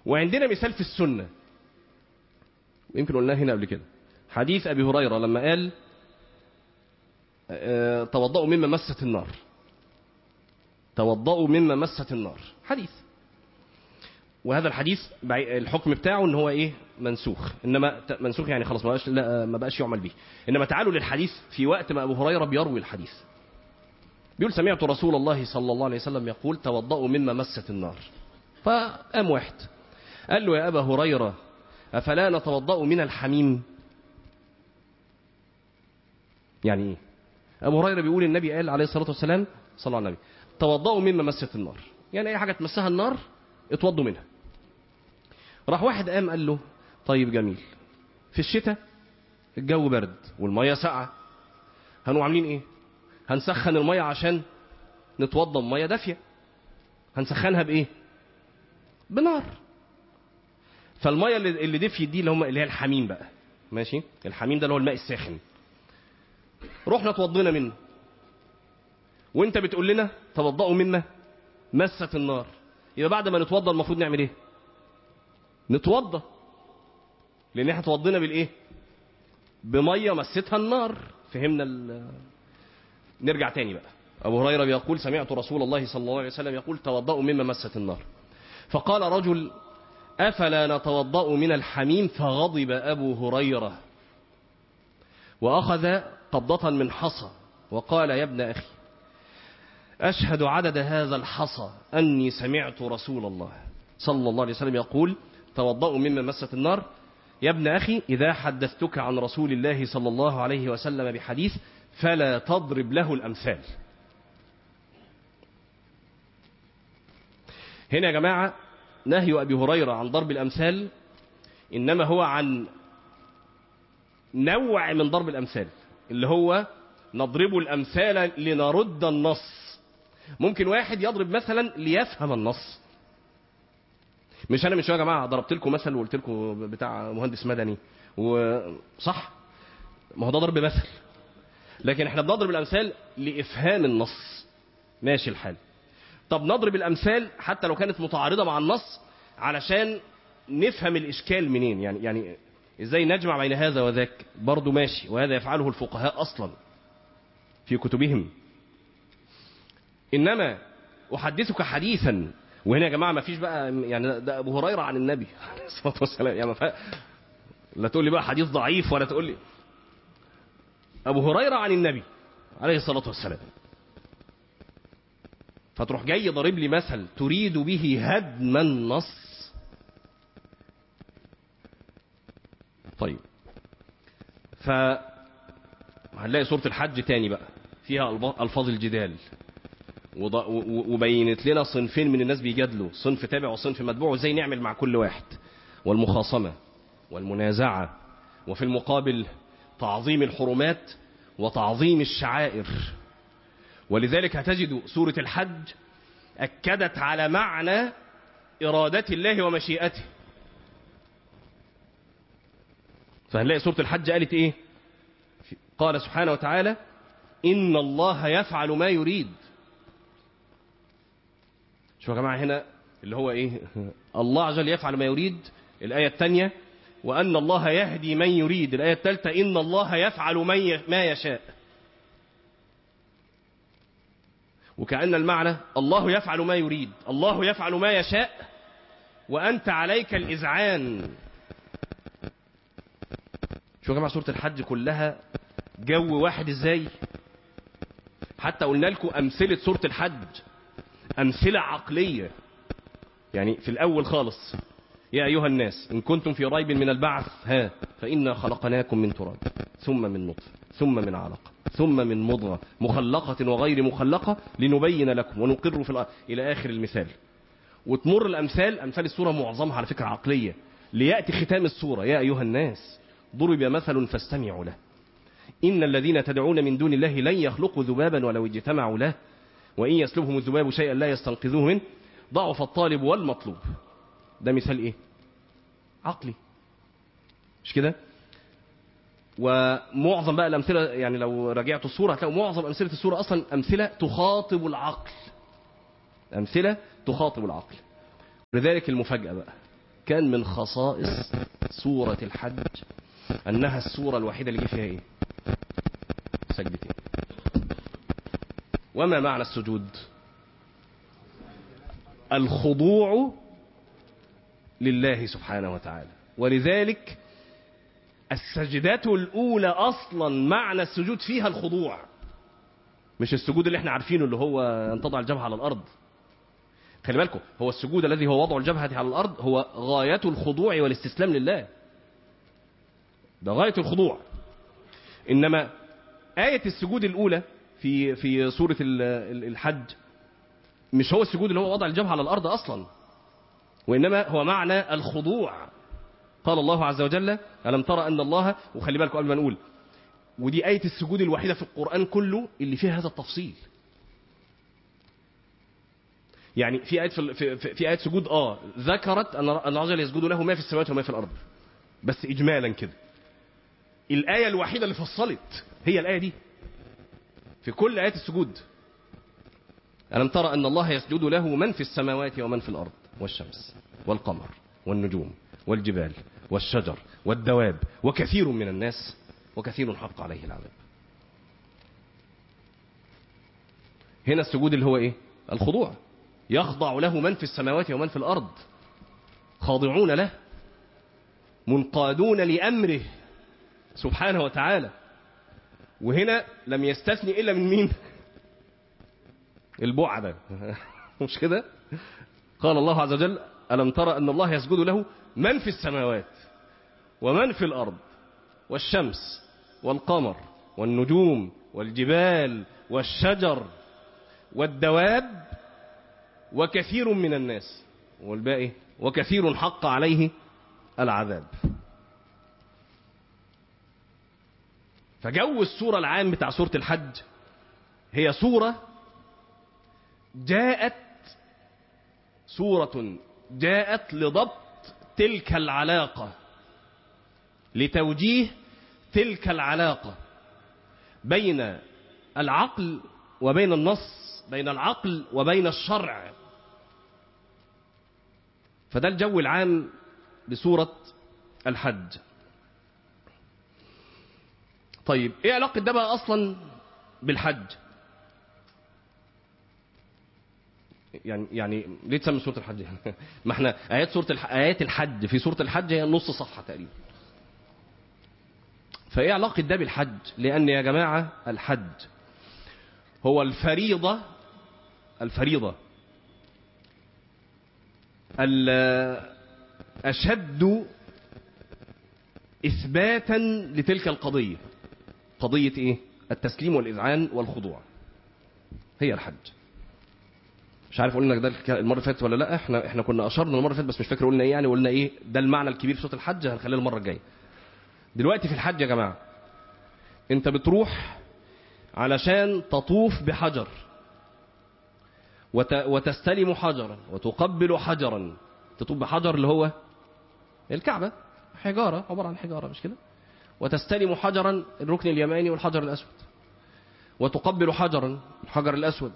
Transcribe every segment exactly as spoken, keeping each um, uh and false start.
وعندنا مثال في السنة ويمكن قلناه هنا قبل كده، حديث أبي هريرة لما قال اه توضأوا مما مست النار، توضأوا مما مست النار، حديث. وهذا الحديث الحكم بتاعه ان هو ايه؟ منسوخ. انما منسوخ يعني خلاص ما بقاش ما بقاش يعمل به. انما تعالوا للحديث في وقت ما ابو هريره بيروي الحديث، بيقول سمعت رسول الله صلى الله عليه وسلم يقول توضأوا مما مست النار. فقام واحد قال له يا ابا هريره افلا نتوضأ من الحميم؟ يعني ايه؟ ابو هريره بيقول النبي قال عليه الصلاه والسلام صلى الله عليه وسلم توضأوا مما مست النار، يعني اي حاجه تمسها النار اتوضوا منها. راح واحد قام قال له طيب جميل، في الشتاء الجو برد والميه ساقعه، هنقوم عاملين ايه؟ هنسخن الميه عشان نتوضى بميه دافيه، هنسخنها بايه؟ بنار. فالميه اللي دفيت دي اللي هم اللي هي الحميم بقى، ماشي؟ الحميم ده اللي هو الماء الساخن، رحنا توضينا منه، وانت بتقول لنا توضأوا مما مست النار. يبقى بعد ما نتوضى المفروض نعمل ايه؟ نتوضى، لان احنا توضينا بالايه؟ بميه مستها النار. فهمنا ال... نرجع تاني بقى. ابو هريره بيقول سمعت رسول الله صلى الله عليه وسلم يقول توضأوا مما مست النار. فقال رجل افلا نتوضأ من الحميم؟ فغضب ابو هريره واخذ قبضه من حصى وقال يا ابن اخي اشهد عدد هذا الحصى اني سمعت رسول الله صلى الله عليه وسلم يقول توضأوا مما مست النار. يا ابن أخي إذا حدثتك عن رسول الله صلى الله عليه وسلم بحديث فلا تضرب له الأمثال. هنا يا جماعة نهي أبي هريرة عن ضرب الأمثال إنما هو عن نوع من ضرب الأمثال، اللي هو نضرب الأمثال لنرد النص. ممكن واحد يضرب مثلا ليفهم النص. مش انا من شويه يا جماعه ضربت لكم مثل وقلت لكم بتاع مهندس مدني وصح، ما هو ده ضرب مثل، لكن احنا بنضرب الامثال لافهام النص، ماشي الحال. طب نضرب الامثال حتى لو كانت متعارضه مع النص علشان نفهم الاشكال منين، يعني يعني ازاي نجمع بين هذا وذاك، برضه ماشي، وهذا يفعله الفقهاء اصلا في كتبهم. انما احدثك حديثا، وهنا يا جماعه ما فيش بقى يعني ده ابو هريره عن النبي عليه الصلاه والسلام، يعني ما لا تقول لي بقى حديث ضعيف ولا تقول لي ابو هريره عن النبي عليه الصلاه والسلام، فتروح جاي ضارب لي مثل تريد به هدم النص. طيب ف هنلاقي سوره الحج تاني بقى فيها الفاظ الجدال، وبينت لنا صنفين من الناس بيجادلوا، صنف تابع وصنف متبوع، وازاي نعمل مع كل واحد، والمخاصمة والمنازعة، وفي المقابل تعظيم الحرمات وتعظيم الشعائر. ولذلك هتجد سورة الحج أكدت على معنى إرادة الله ومشيئته. فهنلاقي سورة الحج قالت إيه؟ قال سبحانه وتعالى إن الله يفعل ما يريد. شوفوا يا جماعة هنا اللي هو ايه؟ الله عز وجل يفعل ما يريد، الآية الثانية وأن الله يهدي من يريد، الآية الثالثة إن الله يفعل ما يشاء. وكأن المعنى الله يفعل ما يريد، الله يفعل ما يشاء، وأنت عليك الإذعان. شوفوا يا جماعة سورة الحج كلها جو واحد ازاي؟ حتى قلنا لكم أمثلة سورة الحج أمثلة عقلية. يعني في الأول خالص يا أيها الناس إن كنتم في ريب من البعث ها فإنا خلقناكم من تراب ثم من نطفة ثم من علقة ثم من مضغة مخلقة وغير مخلقة لنبين لكم ونقر في الأرض إلى آخر المثال. وتمر الأمثال، أمثال السورة معظمها على فكرة عقلية، ليأتي ختام السورة يا أيها الناس ضرب مثل فاستمعوا له إن الذين تدعون من دون الله لن يخلقوا ذبابا ولو اجتمعوا له وإن يسلبهم الذباب شيئا لا يستنقذوه منه ضعف الطالب والمطلوب. ده مثال إيه؟ عقلي، مش كده؟ ومعظم بقى الأمثلة، يعني لو راجعتوا السورة هتلاقوا معظم أمثلة السورة أصلا أمثلة تخاطب العقل، أمثلة تخاطب العقل. لذلك المفاجأة بقى كان من خصائص سورة الحج أنها السورة الوحيدة اللي جه فيها إيه؟ سجدتين. وما معنى السجود؟ الخضوع لله سبحانه وتعالى. ولذلك السجدات الأولى أصلا معنى السجود فيها الخضوع، مش السجود اللي احنا عارفينه اللي هو أن تضع الجبهة على الأرض. خلي بالكم، هو السجود الذي هو وضع الجبهة على الأرض هو غاية الخضوع والاستسلام لله، ده غاية الخضوع. إنما آية السجود الأولى في في سورة الحج مش هو السجود اللي هو وضع الجبهة على الأرض أصلا، وإنما هو معنى الخضوع. قال الله عز وجل: ألم ترى أن الله، وخلي بالكم قبل ما نقول، ودي آية السجود الوحيدة في القرآن كله اللي فيها هذا التفصيل. يعني في آية في, في, في آية سجود آه ذكرت أن الله عز وجل يسجد له ما في السماوات وما في الأرض، بس إجمالا كده. الآية الوحيدة اللي فصلت هي الآية دي في كل آيات السجود. ألم ترى أن الله يسجد له من في السماوات ومن في الأرض، والشمس والقمر والنجوم والجبال والشجر والدواب وكثير من الناس وكثير حق عليه العذاب. هنا السجود اللي هو إيه؟ الخضوع. يخضع له من في السماوات ومن في الأرض، خاضعون له، منقادون لأمره سبحانه وتعالى. وهنا لم يستثني إلا من مين؟ البعدة مش كده؟ قال الله عز وجل: ألم ترى أن الله يسجد له من في السماوات ومن في الأرض والشمس والقمر والنجوم والجبال والشجر والدواب وكثير من الناس، والباقي وكثير حق عليه العذاب. فجو السورة العام بتاع سورة الحج هي سورة جاءت سورة جاءت لضبط تلك العلاقة، لتوجيه تلك العلاقة بين العقل وبين النص، بين العقل وبين الشرع. فده الجو العام لسورة الحج. طيب ايه علاقة ده بقى اصلا بالحج؟ يعني يعني ليه تسمي سورة الحج؟ ما احنا آيات سورة الح... آيات الحج في سورة الحج هي نص صفحة تقريبا. فايه علاقة ده بالحج؟ لأن يا جماعة الحج هو الفريضة الفريضة الأشد إثباتا لتلك القضية. قضية ايه؟ التسليم والإذعان والخضوع، هي الحج. مش عارف قلنا ده المرة اللي فاتت ولا لا. احنا احنا كنا اشرنا المرة اللي فاتت بس مش فاكر قلنا ايه. يعني قلنا ايه ده المعنى الكبير في سورة الحج، هنخليه المرة الجاية. دلوقتي في الحج يا جماعة انت بتروح علشان تطوف بحجر وت... وتستلم حجرا وتقبل حجرا. تطوف بحجر اللي هو الكعبة، حجارة، عبارة عن حجارة مش كده؟ وتستلم حجرا الركن اليماني والحجر الأسود، وتقبل حجرا الحجر الأسود،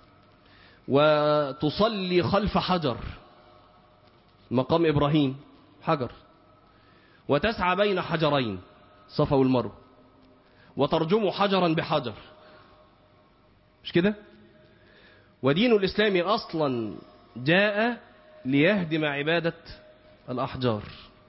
وتصلي خلف حجر مقام إبراهيم حجر، وتسعى بين حجرين صفا والمروة، وترجم حجرا بحجر، مش كده؟ ودين الإسلام أصلا جاء ليهدم عبادة الأحجار.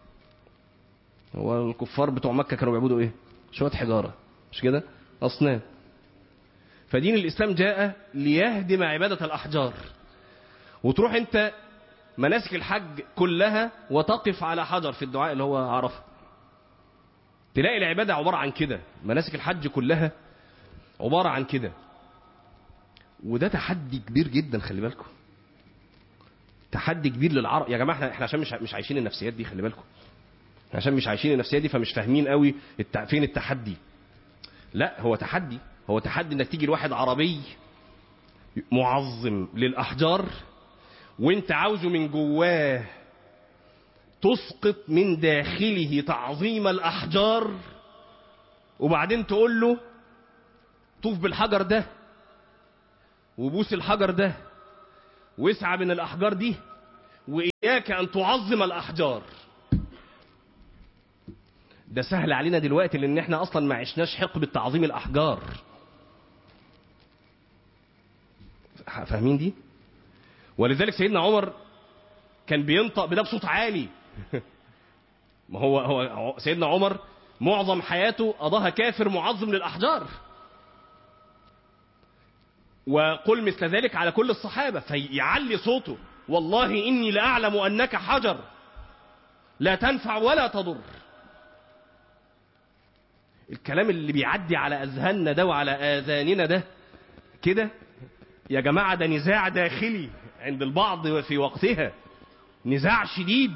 هو الكفار بتوع مكة كانوا بيعبدوا إيه؟ شوية حجارة، مش كده؟ أصنام. فدين الإسلام جاء ليهدم عبادة الأحجار. وتروح أنت مناسك الحج كلها وتقف على حجر في الدعاء اللي هو عرفه، تلاقي العبادة عبارة عن كده. مناسك الحج كلها عبارة عن كده. وده تحدي كبير جدا، خلي بالكم، تحدي كبير للعرب يا جماعة. احنا عشان مش مش عايشين النفسيات دي، خلي بالكم، عشان مش عايشين النفسيات دي فمش فاهمين قوي التع... فين التحدي. لا، هو تحدي هو تحدي انك تيجي لواحد عربي معظم للأحجار وانت عاوزه من جواه تسقط من داخله تعظيم الأحجار، وبعدين تقول له طوف بالحجر ده وبوس الحجر ده واسعى من الأحجار دي وإياك أن تعظم الأحجار. ده سهل علينا دلوقتي لأن احنا أصلا ما عشناش حقبة تعظيم الأحجار. فاهمين دي؟ ولذلك سيدنا عمر كان بينطق بده بصوت عالي. ما هو هو سيدنا عمر معظم حياته قضاها كافر معظم للأحجار، وقل مثل ذلك على كل الصحابة، فيعلي صوته: والله إني لأعلم أنك حجر لا تنفع ولا تضر. الكلام اللي بيعدي على أذهاننا ده وعلى آذاننا ده كده يا جماعة ده نزاع داخلي عند البعض في وقتها، نزاع شديد،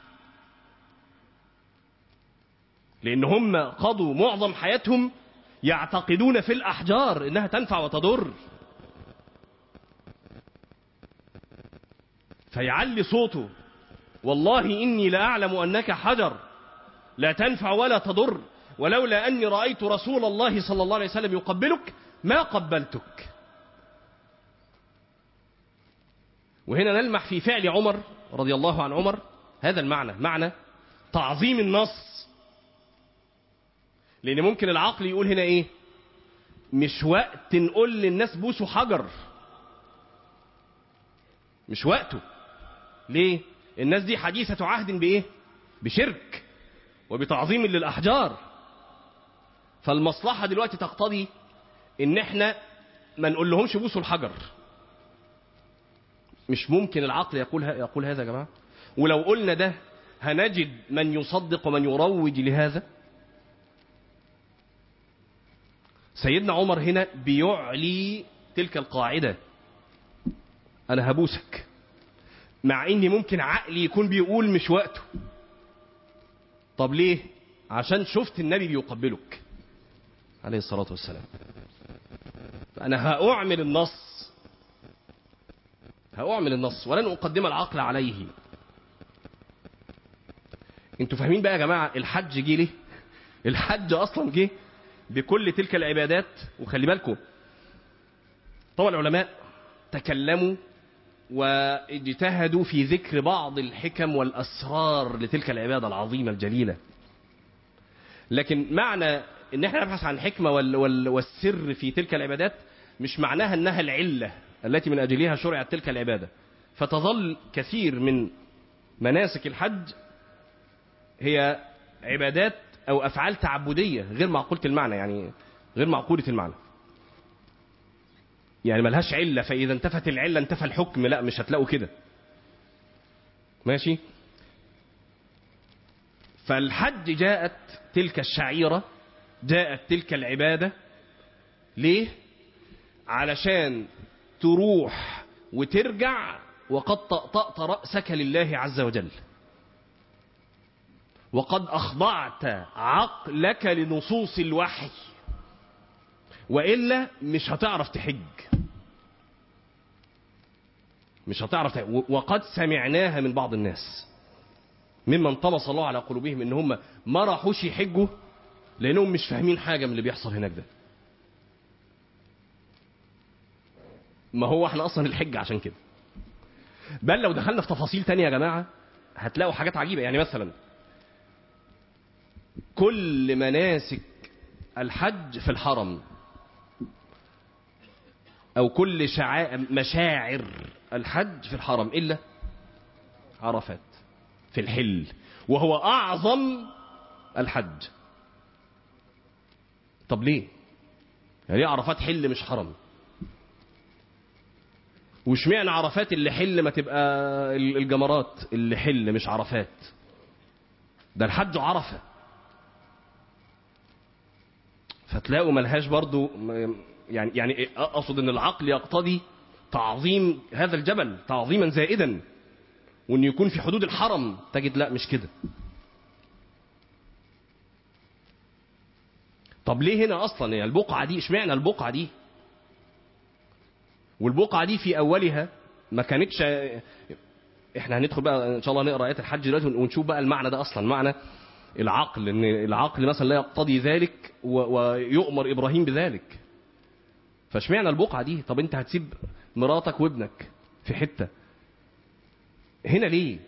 لأن هم قضوا معظم حياتهم يعتقدون في الأحجار إنها تنفع وتضر، فيعلي صوته: والله إني لأعلم أنك حجر لا تنفع ولا تضر، ولولا أني رأيت رسول الله صلى الله عليه وسلم يقبلك ما قبلتك. وهنا نلمح في فعل عمر رضي الله عن عمر هذا المعنى، معنى تعظيم النص. لأن ممكن العقل يقول هنا إيه؟ مش وقت نقول للناس بوسوا حجر، مش وقته. ليه؟ الناس دي حديثة عهد بإيه؟ بشرك وبتعظيم للأحجار. فالمصلحة دلوقتي تقتضي إن إحنا ما نقول لهمش بوسوا الحجر. مش ممكن العقل يقول يقول هذا يا جماعة. ولو قلنا ده هنجد من يصدق ومن يروج لهذا. سيدنا عمر هنا بيعلي تلك القاعدة: أنا هبوسك، مع إني ممكن عقلي يكون بيقول مش وقته. طب ليه؟ عشان شفت النبي بيقبلك عليه الصلاة والسلام. أنا هأعمل النص، هأعمل النص ولن أقدم العقل عليه. انتوا فاهمين بقى يا جماعة الحج جه ليه؟ الحج أصلا جه بكل تلك العبادات. وخلي بالكم طبعا العلماء تكلموا واجتهدوا في ذكر بعض الحكم والأسرار لتلك العبادة العظيمة الجليلة، لكن معنى ان احنا نبحث عن الحكمة والسر في تلك العبادات مش معناها انها العلة التي من اجلها شرعت تلك العبادة. فتظل كثير من مناسك الحج هي عبادات او افعال تعبدية غير معقولة المعنى، يعني غير معقولة المعنى، يعني ملهاش علة، فاذا انتفت العلة انتفى الحكم. لا، مش هتلاقوا كده. ماشي. فالحج جاءت تلك الشعيرة، جاءت تلك العبادة ليه؟ علشان تروح وترجع وقد طأطأت رأسك لله عز وجل، وقد أخضعت عقلك لنصوص الوحي، وإلا مش هتعرف تحج، مش هتعرف تحج. وقد سمعناها من بعض الناس ممن طمس الله على قلوبهم ان هم ما راحوش يحجوا لانهم مش فاهمين حاجة من اللي بيحصل هناك ده. ما هو احنا اصلا الحج عشان كده. بل لو دخلنا في تفاصيل تانية يا جماعة هتلاقوا حاجات عجيبة. يعني مثلا كل مناسك الحج في الحرم، او كل شعائر مشاعر الحج في الحرم الا عرفات في الحل، وهو اعظم الحج. طب ليه؟ يعني عرفات حل مش حرم؟ واشمعنى عرفات اللي حل ما تبقى الجمرات اللي حل مش عرفات؟ ده الحج عرفة. فتلاقوا ملهاش برضو يعني يعني اقصد ان العقل يقتضي تعظيم هذا الجبل تعظيما زائدا، وان يكون في حدود الحرم. تجد لا، مش كده. طب ليه هنا اصلا يعني البقعة دي؟ اشمعنى البقعة دي؟ والبقعة دي في اولها ما كانتش. احنا هندخل بقى ان شاء الله نقرا ايات الحج دلوقتي ونشوف بقى المعنى ده اصلا، معنى العقل، ان العقل مثلا لا يقتضي ذلك ويؤمر ابراهيم بذلك. فاشمعنى البقعة دي؟ طب انت هتسيب مراتك وابنك في حتة هنا ليه